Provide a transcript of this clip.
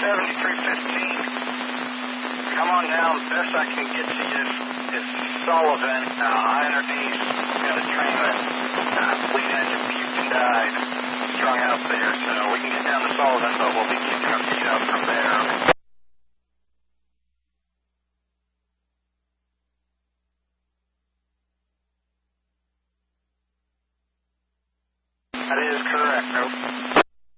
7315. Come on down. Best I can get to you is Sullivan. I underneath. Got a train that bleed engine puked and died. Strung out there. So we can get down to Sullivan, but we'll be keeping our feet up from there. That is correct. Nope.